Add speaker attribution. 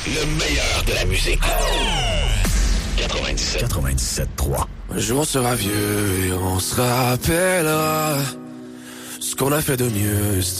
Speaker 1: Le meilleur de la musique. 97.3.
Speaker 2: Un jour on sera vieux et on se rappellera ce qu'on a fait de mieux.